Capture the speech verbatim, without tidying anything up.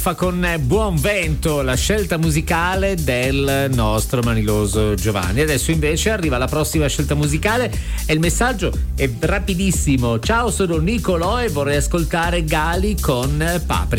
Fa con Buon Vento la scelta musicale del nostro maniloso Giovanni. Adesso invece arriva la prossima scelta musicale e il messaggio è rapidissimo. Ciao, sono Nicolò e vorrei ascoltare Gali con Paprika.